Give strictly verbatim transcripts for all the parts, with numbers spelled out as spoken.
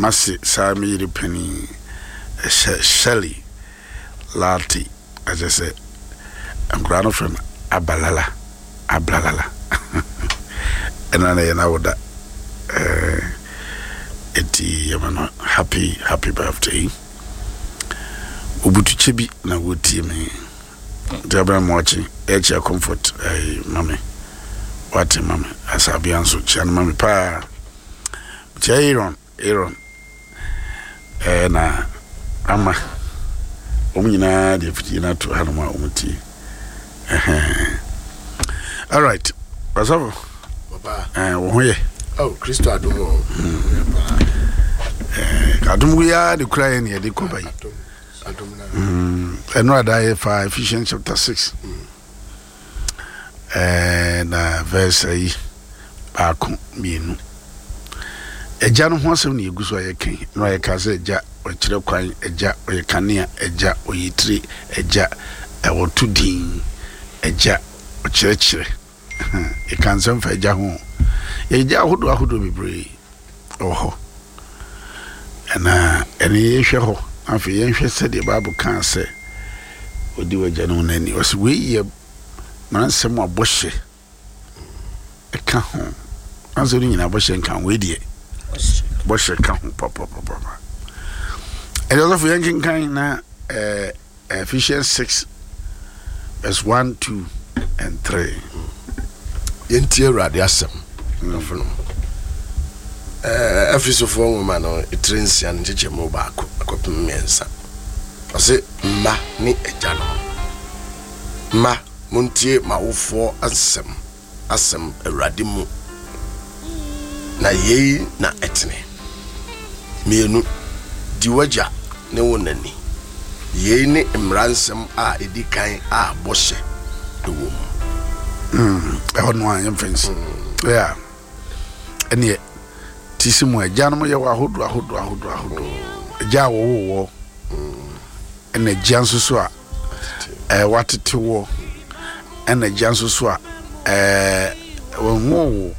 Masi Sami Penny Shelly Lati, as I said, I'm grand from Abalala, Abalala, and I know that eti happy happy birthday. Ubutu Chibi na wuti me. Deabra watching H comfort eh mami. What mami asabianso chan mami pa. Jairon Aaron eh na ama omnyina de fiti na to hanoma omuti. Eh. All right. What's up? Papa. Eh wo hoye. Oh, Christo adumo. Eh adumo ya de kura ye de ko bai. Adum na. Mm. Eno ada for Ephesians chapter six. Eh na verse yi ba ko mienu. Eja no ho asem na eguso aye kan. No aye ka se eja o kire kwan eja o ye kanea eja o yitri eja e wo tudin eja o kire kire. E kan sem fa eja ho. Eja ahodo ahodo bebre. Oho. Ana eni hwe ho. Afi yen hwe se de Bible kan se odi waja no nani. O se we ye mansem aboshe. E ka ho. Anzo ni nyina aboshe kan we de. Boshe ka ho papa papa. And also for young kind na uh, Ephesians six verse one, two, and three. Yentie radi asem. Afunu. Eh Ephesians four woman no etrensia ncheche mo baako akopem mensa. Ose ma ni eja no. Ma muntie mawofo asem asem awrade mu. Na yei na etne. Mienu diwaja ne wonani. Yei ne imransem a edikan a boshe ewo mu. Mm, eh no an fence. Yeah. Ene tisimu eja no ye wa hodo ahodo ahodo ahodo. Eja wo wo. Ene janso so a eh watete wo. Ene janso so a eh wo wo.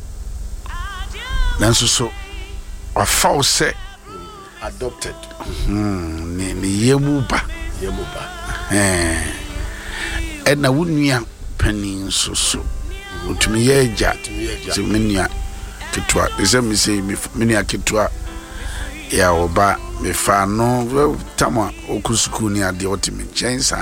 Nanso so afaw se adopted. Hmm, ni ni yemuba. Yemuba. Eh. Ena wunua panin so so. Utumi ye eja. Se menua ketwa. Ese me say menua ketwa ya oba me fa no tama okusuku ni ade otimi chensa.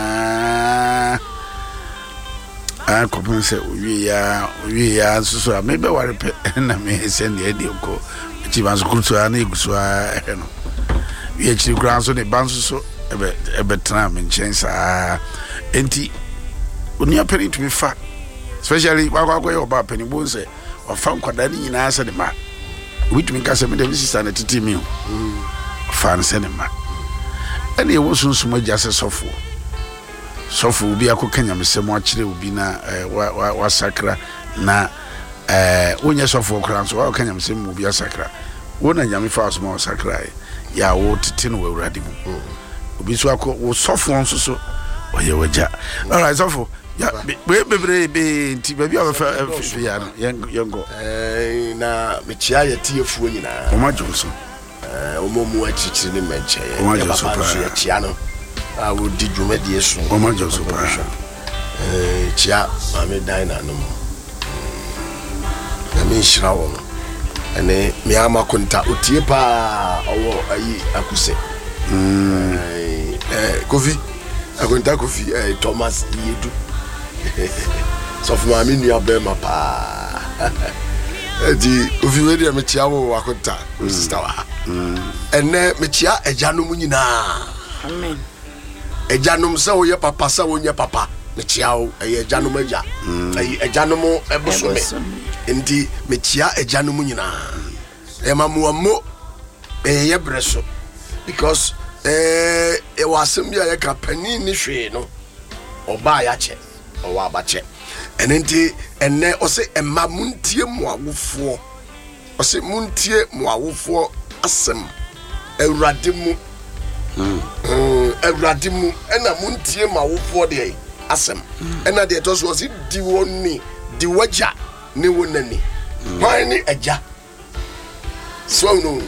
Ah, kopon se owie ya owie ya so so maybe ware pe na me send e de ko ti ban so kutu ana iguso a no wie chiri kran so ne ban so so ebe ebe tra me chensa enti oni apeni to me fa especially kwa kwa yo ba peni bo se o fa nkwada ni nyina se de ma we to me ka se me de sister na titi mi o fa ne se ne ma ene e wo sunsun agya se sofo sofo obi akokanya mesemo akire obi na wa wa sakra na eh onye sofo kran so wa kanya mesemo obi asakra wona nyame fa so ma sakra ya wo tete no awurade mu obi so akọ wo sofo nso so oye waja all right sofo ya be bebre be nti ba bi a fa ya no yengo eh na mechia ye tiefuo nyina o ma jonso eh o momu achichiri ne menche o ma jonso pa ya chia no a wo di dwumadi eso o ma jonso pa eh chia ame dina no na me shira wo ene me ama konta otie pa owo ayi akuse mm eh kofi akonta kofi eh Thomas Yedu so for my mini abema pa edi kofi we dia me chia wo akonta sister wa ene me chia ejanom nyina amen ejanom se wo ye papa se wo nye papa me chia wo e ejanom aja e ejanom ebosome ndi me chia ejanom nyina e mamuamo e ye breso because eh e wasem bia ye ka pani ni hwe no oba ya che o wa ba che enenti enne o se emma muntie muawofo o se muntie muawofo asem awurade mu mm awurade mu ena muntie muawofo de asem ena de to so se di woni di waja ne wonani why ni eja so no